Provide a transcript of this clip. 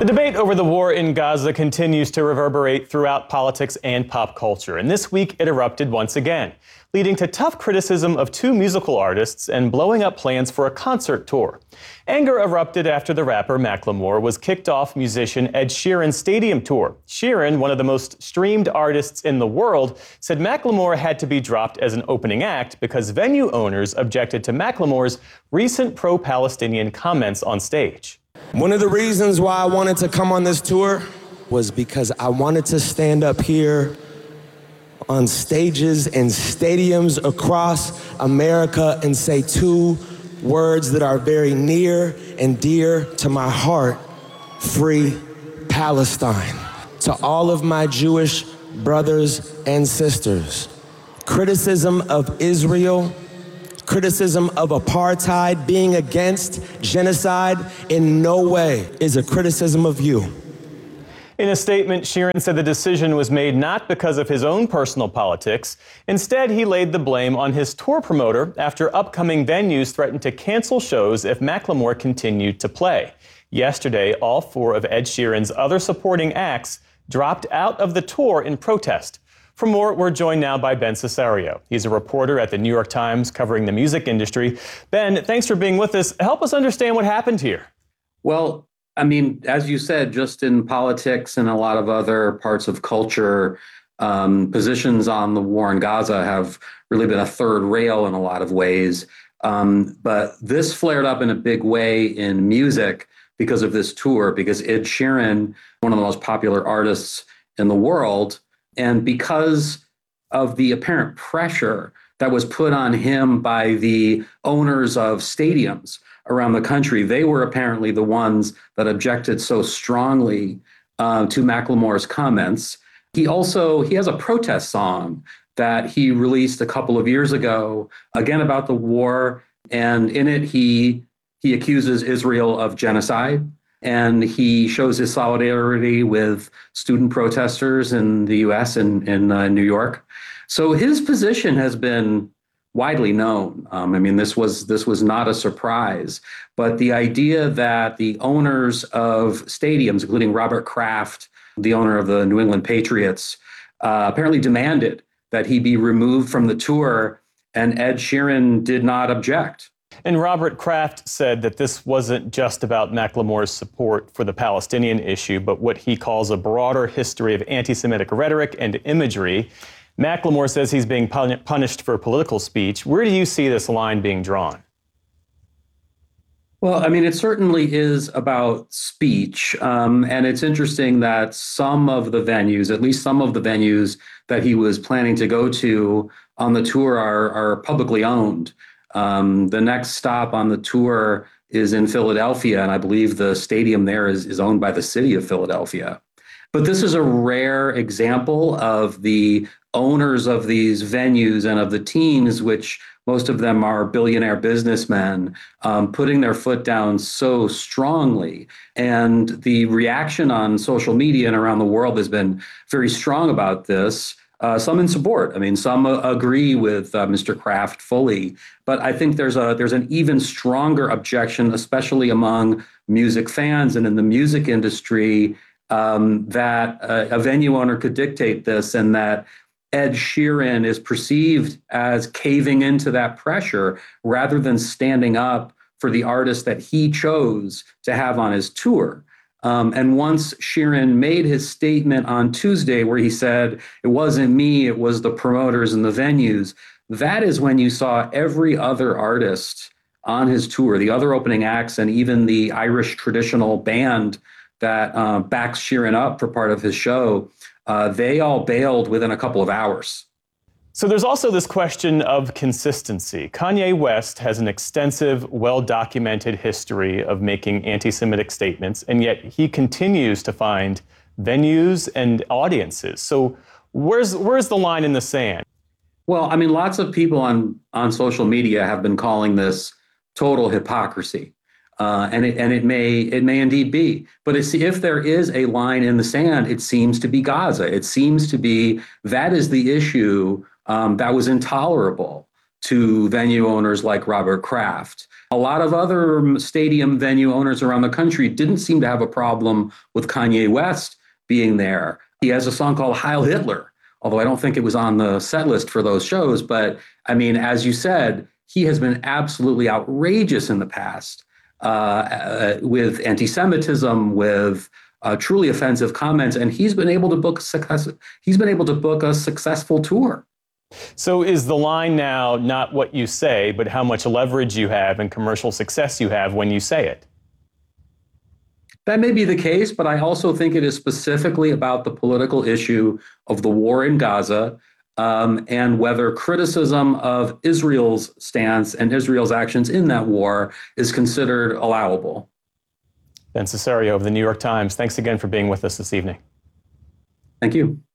The debate over the war in Gaza continues to reverberate throughout politics and pop culture, and this week it erupted once again, leading to tough criticism of two musical artists and blowing up plans for a concert tour. Anger erupted after the rapper Macklemore was kicked off musician Ed Sheeran's stadium tour. Sheeran, one of the most streamed artists in the world, said Macklemore had to be dropped as an opening act because venue owners objected to Macklemore's recent pro-Palestinian comments on stage. One of the reasons why I wanted to come on this tour was because I wanted to stand up here on stages and stadiums across America and say two words that are very near and dear to my heart: free Palestine. To all of my Jewish brothers and sisters, criticism of Israel, criticism of apartheid, being against genocide, in no way is a criticism of you. In a statement, Sheeran said the decision was made not because of his own personal politics. Instead, he laid the blame on his tour promoter after upcoming venues threatened to cancel shows if Macklemore continued to play. Yesterday, all four of Ed Sheeran's other supporting acts dropped out of the tour in protest. For more, we're joined now by Ben Cesario. He's a reporter at the New York Times covering the music industry. Ben, thanks for being with us. Help us understand what happened here. Well, I mean, as you said, just in politics and a lot of other parts of culture, positions on the war in Gaza have really been a third rail in a lot of ways. But this flared up in a big way in music because of this tour, because Ed Sheeran, one of the most popular artists in the world, and because of the apparent pressure that was put on him by the owners of stadiums around the country, they were apparently the ones that objected so strongly to Macklemore's comments. He has a protest song that he released a couple of years ago, again about the war, and in it he accuses Israel of genocide. And he shows his solidarity with student protesters in the U.S. and in New York. So his position has been widely known. I mean, this was not a surprise. But the idea that the owners of stadiums, including Robert Kraft, the owner of the New England Patriots, apparently demanded that he be removed from the tour, and Ed Sheeran did not object. And Robert Kraft said that this wasn't just about Macklemore's support for the Palestinian issue, but what he calls a broader history of anti-Semitic rhetoric and imagery. Macklemore says he's being punished for political speech. Where do you see this line being drawn? Well, I mean, it certainly is about speech. And it's interesting that some of the venues, at least some of the venues that he was planning to go to on the tour are publicly owned. The next stop on the tour is in Philadelphia, and I believe the stadium there is owned by the city of Philadelphia. But this is a rare example of the owners of these venues and of the teams, which most of them are billionaire businessmen, putting their foot down so strongly. And the reaction on social media and around the world has been very strong about this. Some in support. I mean, some agree with Mr. Kraft fully, but I think there's an even stronger objection, especially among music fans and in the music industry, that a venue owner could dictate this, and that Ed Sheeran is perceived as caving into that pressure rather than standing up for the artist that he chose to have on his tour. And once Sheeran made his statement on Tuesday where he said, it wasn't me, it was the promoters and the venues, that is when you saw every other artist on his tour, the other opening acts, and even the Irish traditional band that backs Sheeran up for part of his show, they all bailed within a couple of hours. So there's also this question of consistency. Kanye West has an extensive, well-documented history of making anti-Semitic statements, and yet he continues to find venues and audiences. So where's the line in the sand? Well, I mean, lots of people on social media have been calling this total hypocrisy. And it may indeed be. But if there is a line in the sand, it seems to be Gaza. It seems to be that is the issue that was intolerable to venue owners like Robert Kraft. A lot of other stadium venue owners around the country didn't seem to have a problem with Kanye West being there. He has a song called Heil Hitler, although I don't think it was on the set list for those shows. But I mean, as you said, he has been absolutely outrageous in the past with anti-Semitism, with truly offensive comments, and he's been able to book a successful tour. So is the line now not what you say, but how much leverage you have and commercial success you have when you say it? That may be the case, but I also think it is specifically about the political issue of the war in Gaza, and whether criticism of Israel's stance and Israel's actions in that war is considered allowable. Ben Cesario of the New York Times, thanks again for being with us this evening. Thank you.